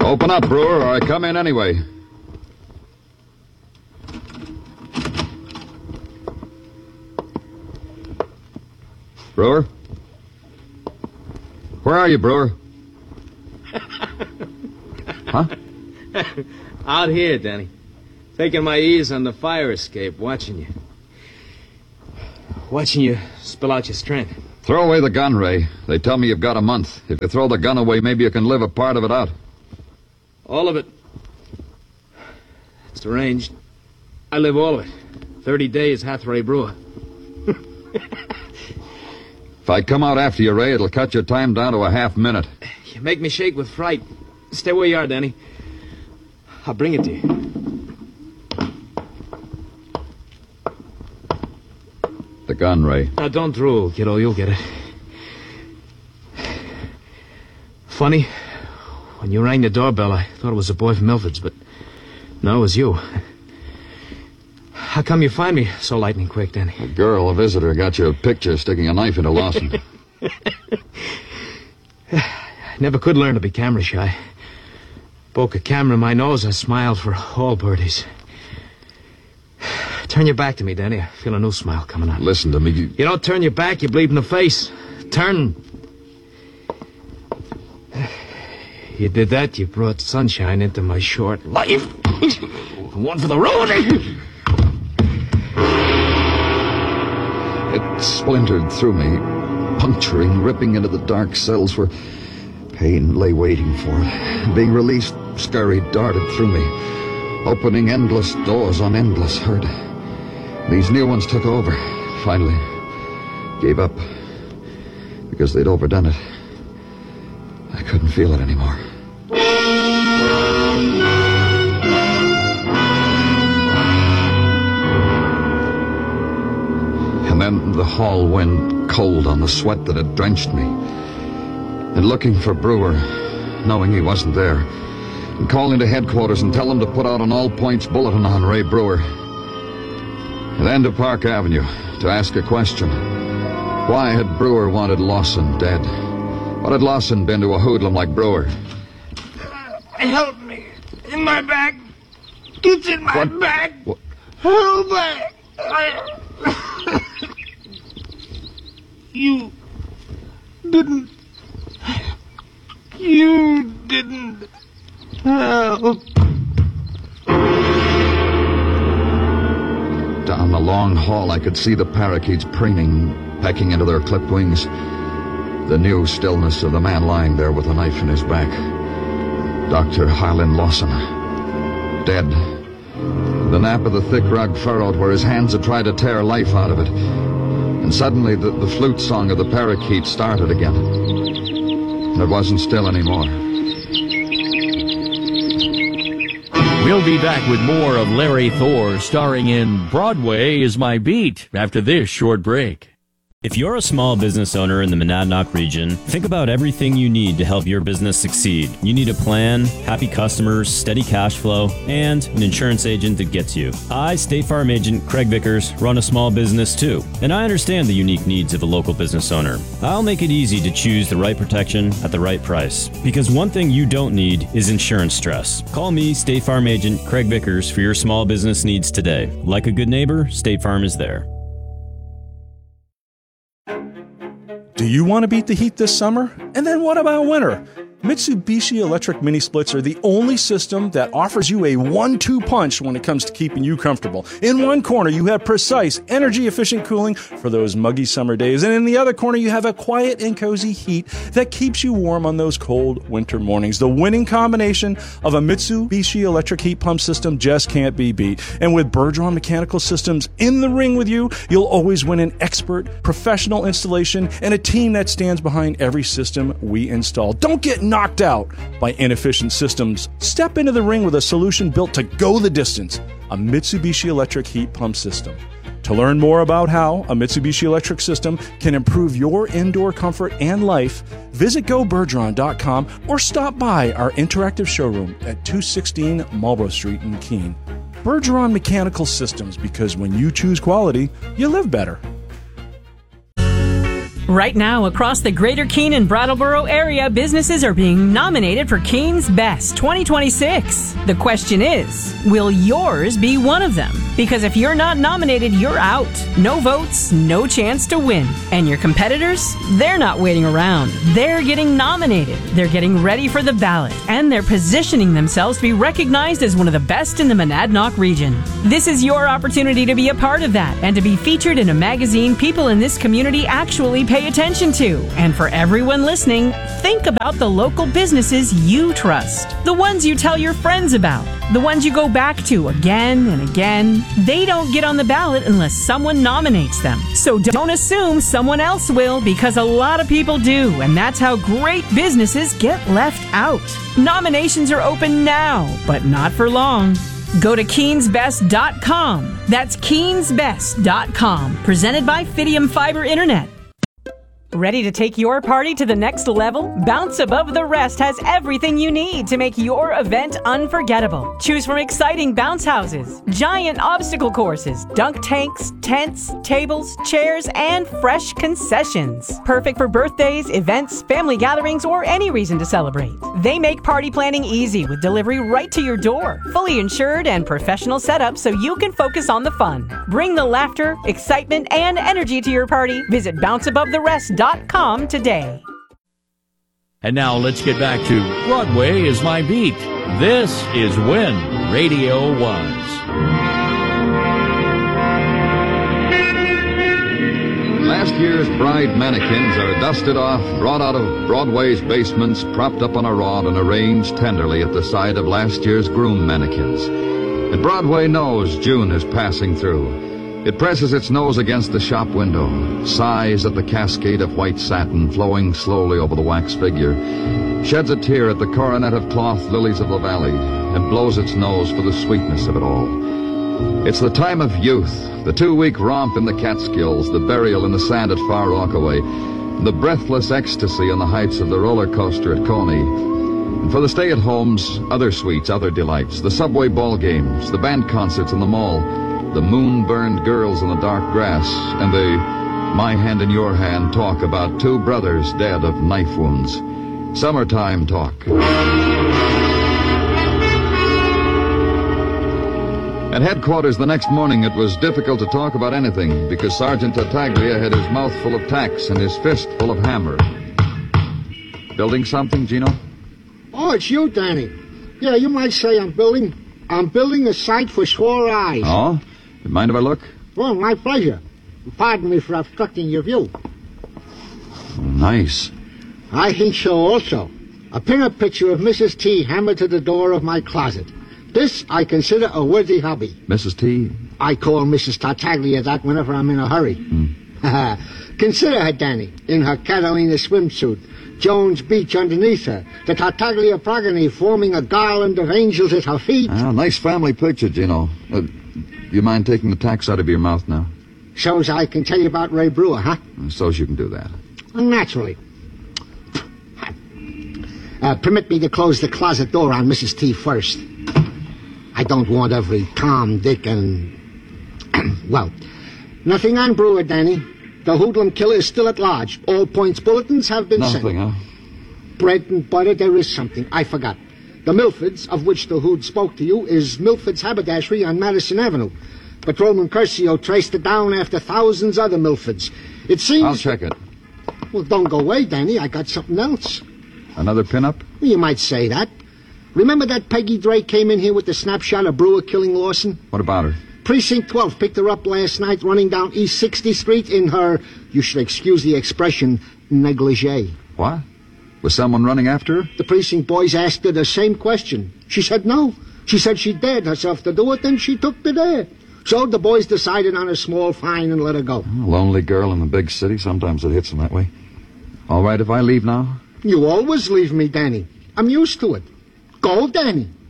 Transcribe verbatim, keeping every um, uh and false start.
Open up, Brewer, or I come in anyway. Brewer? Where are you, Brewer? Huh? Out here, Danny. Taking my ease on the fire escape, watching you. Watching you spill out your strength. Throw away the gun, Ray. They tell me you've got a month. If you throw the gun away, maybe you can live a part of it out. All of it. It's arranged. I live all of it. Thirty days, Hathaway Brewer. If I come out after you, Ray, it'll cut your time down to a half minute. You make me shake with fright. Stay where you are, Danny. I'll bring it to you. The gun, Ray. Now, don't drool, kiddo. You'll get it. Funny, when you rang the doorbell, I thought it was a boy from Milford's, but no, it was you. How come you find me so lightning quick, Danny? A girl, a visitor, got your picture sticking a knife into Lawson. I never could learn to be camera shy. Poke a camera in my nose, I smiled for all birdies. Turn your back to me, Danny. I feel a new smile coming on. Listen to me. You... you don't turn your back, you bleed in the face. Turn. You did that, you brought sunshine into my short life. One for the road. It splintered through me, puncturing, ripping into the dark cells where pain lay waiting for it. Being released, scurried, darted through me, opening endless doors on endless hurt. These new ones took over, finally gave up, because they'd overdone it. I couldn't feel it anymore. And then the hall went cold on the sweat that had drenched me. And looking for Brewer, knowing he wasn't there, and calling to headquarters and tell them to put out an all-points bulletin on Ray Brewer. And then to Park Avenue to ask a question. Why had Brewer wanted Lawson dead? What had Lawson been to a hoodlum like Brewer? Help me. In my back. It's in my What? back. What? Help me. You didn't. You didn't help. Down the long hall, I could see the parakeets preening, pecking into their clipped wings. The new stillness of the man lying there with a knife in his back. Doctor Harlan Lawson. Dead. The nap of the thick rug furrowed where his hands had tried to tear life out of it. And suddenly the, the flute song of the parakeet started again. And it wasn't still anymore. We'll be back with more of Larry Thor, starring in Broadway is My Beat, after this short break. If you're a small business owner in the Monadnock region, think about everything you need to help your business succeed. You need a plan, happy customers, steady cash flow, and an insurance agent that gets you. I, State Farm agent Craig Vickers, run a small business too, and I understand the unique needs of a local business owner. I'll make it easy to choose the right protection at the right price, because one thing you don't need is insurance stress. Call me, State Farm agent Craig Vickers, for your small business needs today. Like a good neighbor, State Farm is there. Do you want to beat the heat this summer? And then what about winter? Mitsubishi electric mini splits are the only system that offers you a one two punch when it comes to keeping you comfortable. In one corner, you have precise, energy-efficient cooling for those muggy summer days. And in the other corner, you have a quiet and cozy heat that keeps you warm on those cold winter mornings. The winning combination of a Mitsubishi electric heat pump system just can't be beat. And with Bergeron Mechanical Systems in the ring with you, you'll always win an expert, professional installation and a team that stands behind every system we install. Don't get knocked out by inefficient systems. Step into the ring with a solution built to go the distance, a Mitsubishi electric heat pump system. To learn more about how a Mitsubishi electric system can improve your indoor comfort and life, visit go bergeron dot com or stop by our interactive showroom at two sixteen Marlborough Street in Keene. Bergeron Mechanical Systems, because when you choose quality, you live better. Right now, across the greater Keene and Brattleboro area, businesses are being nominated for Keene's Best twenty twenty-six. The question is, will yours be one of them? Because if you're not nominated, you're out. No votes, no chance to win. And your competitors? They're not waiting around. They're getting nominated. They're getting ready for the ballot. And they're positioning themselves to be recognized as one of the best in the Monadnock region. This is your opportunity to be a part of that and to be featured in a magazine people in this community actually pay attention to. And for everyone listening, think about the local businesses you trust. The ones you tell your friends about. The ones you go back to again and again. They don't get on the ballot unless someone nominates them. So don't assume someone else will, because a lot of people do. And that's how great businesses get left out. Nominations are open now, but not for long. Go to Keens Best dot com. That's Keens Best dot com. Presented by Fidium Fiber Internet. Ready to take your party to the next level? Bounce Above the Rest has everything you need to make your event unforgettable. Choose from exciting bounce houses, giant obstacle courses, dunk tanks, tents, tables, chairs, and fresh concessions. Perfect for birthdays, events, family gatherings, or any reason to celebrate. They make party planning easy with delivery right to your door. Fully insured and professional setup so you can focus on the fun. Bring the laughter, excitement, and energy to your party. Visit bounce above the rest dot com today. And now let's get back to Broadway is My Beat. This is when radio was. Last year's bride mannequins are dusted off, brought out of Broadway's basements, propped up on a rod, and arranged tenderly at the side of last year's groom mannequins. And Broadway knows June is passing through. It presses its nose against the shop window, sighs at the cascade of white satin flowing slowly over the wax figure, sheds a tear at the coronet of cloth lilies of the valley, and blows its nose for the sweetness of it all. It's the time of youth, the two-week romp in the Catskills, the burial in the sand at Far Rockaway, the breathless ecstasy on the heights of the roller coaster at Coney. And for the stay-at-homes, other sweets, other delights, the subway ball games, the band concerts in the mall, the moon-burned girls in the dark grass, and the my hand in your hand talk about two brothers dead of knife wounds. Summertime talk. At headquarters the next morning, it was difficult to talk about anything because Sergeant Tartaglia had his mouth full of tacks and his fist full of hammer. Building something, Gino? Oh, it's you, Danny. Yeah, you might say I'm building... I'm building a site for sore eyes. Oh? Mind if I look? Well, my pleasure. Pardon me for obstructing your view. Nice. I think so also. A pin-up picture of Missus T hammered to the door of my closet. This I consider a worthy hobby. Missus T? I call Missus Tartaglia that whenever I'm in a hurry. Mm. Consider her, Danny, in her Catalina swimsuit, Jones Beach underneath her, the Tartaglia progeny forming a garland of angels at her feet. Ah, nice family picture, Gino. Uh, you mind taking the tacks out of your mouth now? So's I can tell you about Ray Brewer, huh? So's you can do that. Well, naturally. Uh, permit me to close the closet door on Missus T first. I don't want every Tom, Dick, and... well, nothing on Brewer, Danny. The hoodlum killer is still at large. All points bulletins have been Nothing, sent. huh? Bread and butter, there is something. I forgot. The Milfords, of which the hood spoke to you, is Milford's haberdashery on Madison Avenue. Patrolman Curcio traced it down after thousands other Milfords. It seems... I'll check it. Well, don't go away, Danny. I got something else. Another pin-up? Well, you might say that. Remember that Peggy Drake came in here with the snapshot of Brewer killing Lawson? What about her? Precinct twelve picked her up last night running down East sixtieth Street in her, you should excuse the expression, negligee. What? Was someone running after her? The precinct boys asked her the same question. She said no. She said she dared herself to do it, then she took the dare. So the boys decided on a small fine and let her go. A lonely girl in a big city, sometimes it hits them that way. All right if I leave now? You always leave me, Danny. I'm used to it. Go, Danny.